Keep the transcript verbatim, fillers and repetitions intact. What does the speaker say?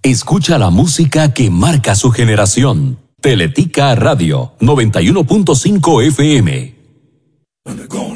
Escucha la música que marca su generación. Teletica Radio noventa y uno punto cinco F M.